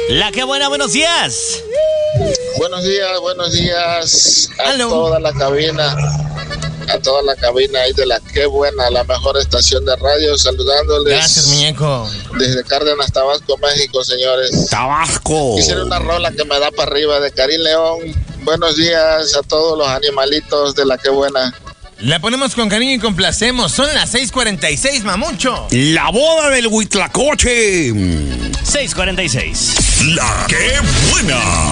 La que buena, buenos días. Buenos días a Hello. toda la cabina ahí de la que buena, la mejor estación de radio, saludándoles. Gracias, muñeco. Desde Cárdenas, Tabasco, México, señores. Tabasco. Quisiera una rola que me da para arriba de Karim León. Buenos días a todos los animalitos de la que buena. La ponemos con cariño y complacemos. Son las 6:46, mamucho. La boda del Huitlacoche. 6:46. La que buena.